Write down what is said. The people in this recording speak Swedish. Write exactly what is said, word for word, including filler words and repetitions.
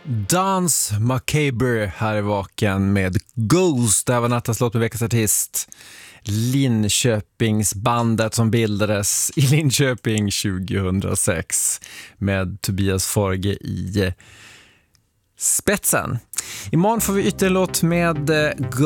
Dance Macabre här i Vaken med Ghost. Det här var nattens låt med veckans artist. Linköpingsbandet som bildades i Linköping tjugohundrasex med Tobias Forge i spetsen. Imorgon får vi ytterligare en låt med Ghost.